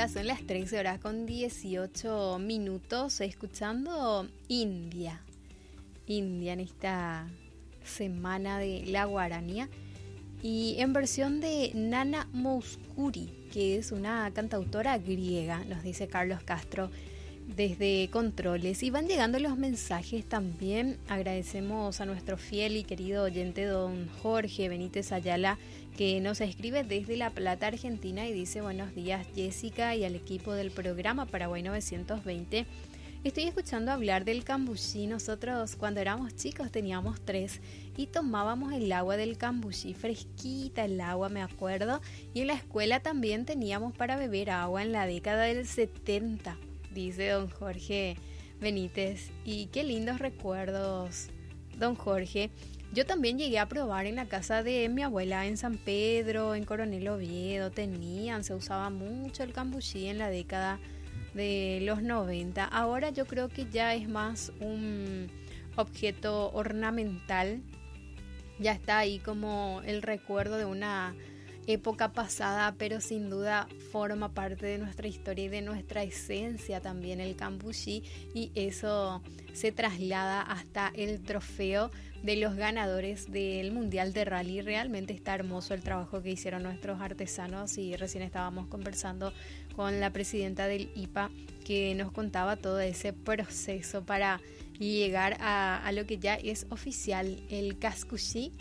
vuelta, son las 13 horas con 18 minutos, escuchando India en esta semana de la Guaranía, y en versión de Nana Mouskouri, que es una cantautora griega, nos dice Carlos Castro desde Controles. Y van llegando los mensajes también. Agradecemos a nuestro fiel y querido oyente don Jorge Benítez Ayala, que nos escribe desde La Plata, Argentina, y dice: buenos días Jessica y al equipo del programa Paraguay 920. Estoy escuchando hablar del cambuchí. Nosotros cuando éramos chicos teníamos 3 y tomábamos el agua del cambuchí, fresquita el agua, me acuerdo, y en la escuela también teníamos para beber agua en la década del 70, dice don Jorge Benítez. Y qué lindos recuerdos, don Jorge. Yo también llegué a probar en la casa de mi abuela en San Pedro, en Coronel Oviedo. Se usaba mucho el cambuchí en la década de los 90. Ahora yo creo que ya es más un objeto ornamental. Ya está ahí como el recuerdo de una época pasada, pero sin duda forma parte de nuestra historia y de nuestra esencia también el cambuchí, y eso se traslada hasta el trofeo de los ganadores del Mundial de Rally. Realmente está hermoso el trabajo que hicieron nuestros artesanos, y recién estábamos conversando con la presidenta del IPA que nos contaba todo ese proceso para llegar a lo que ya es oficial, el cascuchí.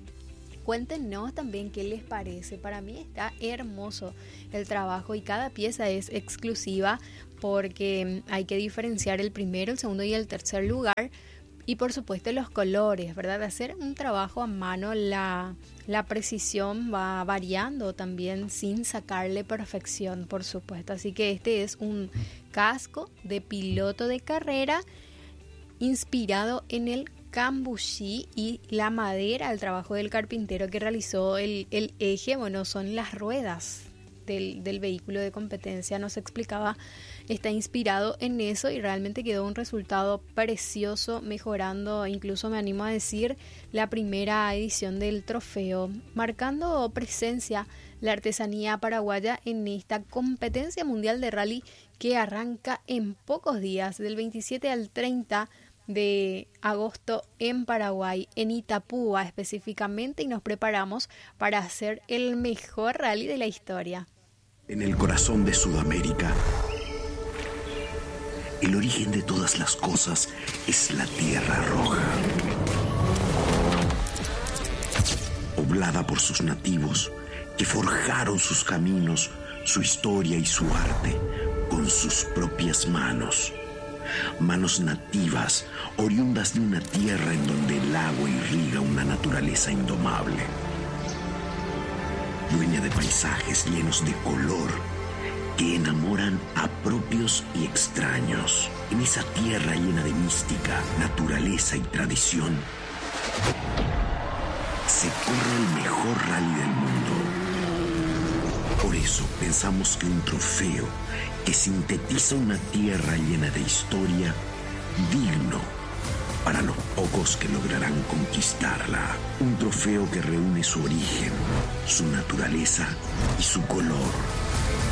Cuéntenos también qué les parece. Para mí está hermoso el trabajo y cada pieza es exclusiva porque hay que diferenciar el primero, el segundo y el tercer lugar. Y por supuesto los colores, ¿verdad? Hacer un trabajo a mano, la precisión va variando también sin sacarle perfección, por supuesto. Así que este es un casco de piloto de carrera inspirado en el cambuchí, y la madera, el trabajo del carpintero que realizó el eje, bueno, son las ruedas del vehículo de competencia, nos explicaba, está inspirado en eso y realmente quedó un resultado precioso, mejorando, incluso me animo a decir, la primera edición del trofeo, marcando presencia la artesanía paraguaya en esta competencia mundial de rally que arranca en pocos días, del 27 al 30 de agosto en Paraguay, en Itapúa específicamente, y nos preparamos para hacer el mejor rally de la historia. En el corazón de Sudamérica, el origen de todas las cosas es la Tierra Roja, poblada por sus nativos que forjaron sus caminos, su historia y su arte con sus propias manos. Manos nativas, oriundas de una tierra en donde el agua irriga una naturaleza indomable, dueña de paisajes llenos de color que enamoran a propios y extraños. En esa tierra llena de mística, naturaleza y tradición, se corre el mejor rally del mundo. Por eso pensamos que un trofeo que sintetiza una tierra llena de historia, digno para los pocos que lograrán conquistarla. Un trofeo que reúne su origen, su naturaleza y su color.